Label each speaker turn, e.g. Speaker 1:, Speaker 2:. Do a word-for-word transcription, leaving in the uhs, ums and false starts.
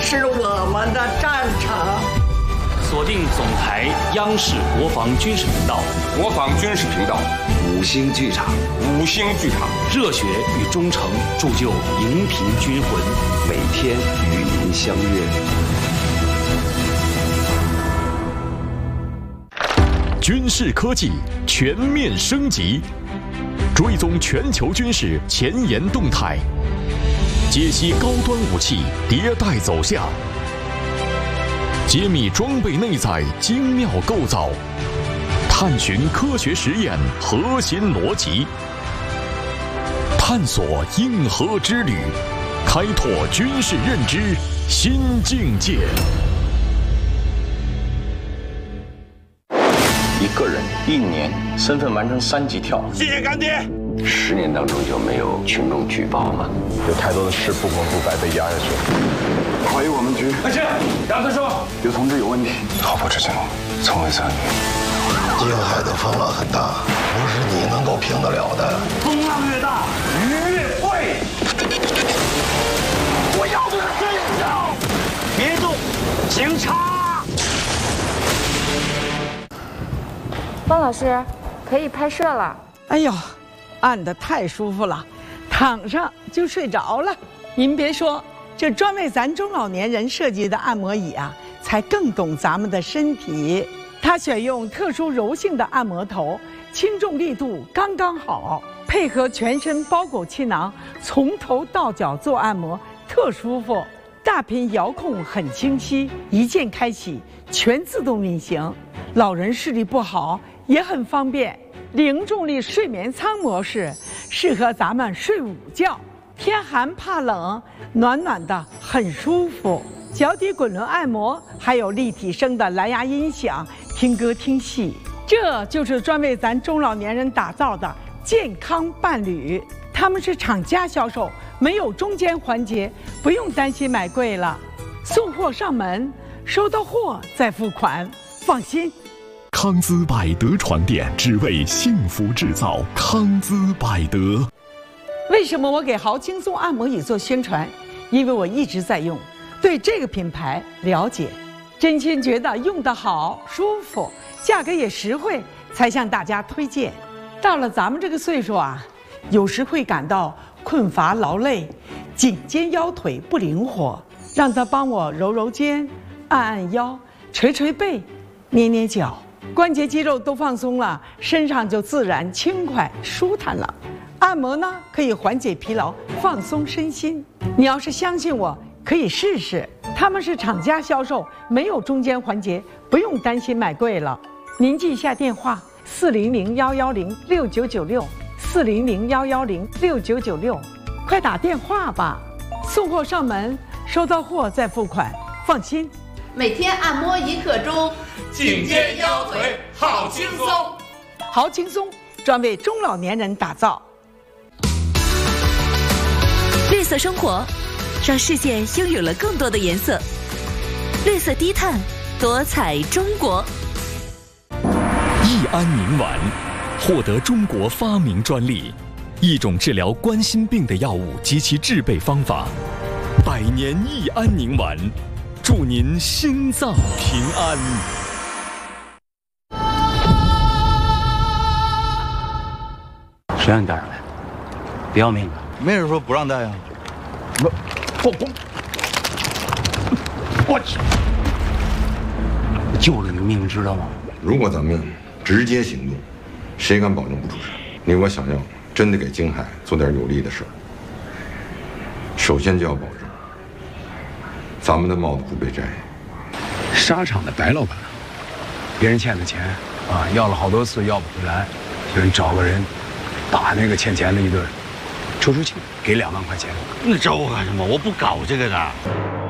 Speaker 1: 是我们的战场。
Speaker 2: 锁定总台央视国防军事频道，
Speaker 3: 国防军事频道，
Speaker 4: 五星剧场，
Speaker 3: 五星剧场，
Speaker 2: 热血与忠诚铸就荧屏军魂，
Speaker 4: 每天与您相约。
Speaker 5: 军事科技全面升级，追踪全球军事前沿动态，解析高端武器迭代走向，揭秘装备内在精妙构造，探寻科学实验核心逻辑，探索硬核之旅，开拓军事认知新境界。
Speaker 6: 一个人一年身份完成三级跳，
Speaker 3: 谢谢干爹。
Speaker 4: 十年当中就没有群众举报吗？
Speaker 6: 有太多的事不明不白被压下去。
Speaker 4: 怀疑我们局，
Speaker 3: 开始，杨科说，
Speaker 4: 有同志有问题。
Speaker 6: 突破之前从未参与。
Speaker 7: 京海的风浪很大，不是你能够平得了的。
Speaker 3: 风浪越大，鱼越贵。我要的是真相。别动，警察。
Speaker 8: 方老师，可以拍摄了。
Speaker 1: 哎呦，按得太舒服了，躺上就睡着了。您别说，这专为咱中老年人设计的按摩椅啊，才更懂咱们的身体。它选用特殊柔性的按摩头，轻重力度刚刚好，配合全身包裹气囊，从头到脚做按摩，特舒服。大屏遥控很清晰，一键开启，全自动运行。老人视力不好也很方便。零重力睡眠舱模式适合咱们睡午觉，天寒怕冷，暖暖的很舒服。脚底滚轮按摩，还有立体声的蓝牙音响，听歌听戏。这就是专为咱中老年人打造的健康伴侣。他们是厂家销售，没有中间环节，不用担心买贵了。送货上门，收到货再付款，放心。
Speaker 5: 康姿百德床垫，只为幸福制造。康姿百德。
Speaker 1: 为什么我给豪轻松按摩椅做宣传？因为我一直在用，对这个品牌了解，真心觉得用得好、舒服，价格也实惠，才向大家推荐。到了咱们这个岁数啊，有时会感到困乏劳累，颈肩腰腿不灵活，让他帮我揉揉肩，按按腰，捶捶背，捏捏脚，关节肌肉都放松了，身上就自然轻快舒坦了。按摩呢，可以缓解疲劳，放松身心。你要是相信我，可以试试。他们是厂家销售，没有中间环节，不用担心买贵了。您记一下电话：四零零幺幺零六九九六，四零零幺幺零六九九六，快打电话吧。送货上门，收到货再付款，放心。
Speaker 9: 每天按摩一刻钟，
Speaker 3: 颈肩腰腿好轻松。
Speaker 1: 好轻松，专为中老年人打造。
Speaker 10: 绿色生活，让世界拥有了更多的颜色。绿色低碳，多彩中国。
Speaker 5: 益安宁丸获得中国发明专利，一种治疗冠心病的药物及其制备方法。百年益安宁丸，祝您心脏平安。
Speaker 4: 谁让你带上来？不要命了？
Speaker 11: 没人说不让带呀。不，我我我去！
Speaker 4: 救了你命，知道吗？
Speaker 12: 如果咱们直接行动，谁敢保证不出事？你我想要真的给京海做点有利的事儿，首先就要保证咱们的帽子不被摘。
Speaker 4: 沙场的白老板，别人欠的钱啊，要了好多次要不回来，就你找个人打那个欠钱的一顿，出出气，给两万块钱。
Speaker 11: 你找我干什么？我不搞这个的。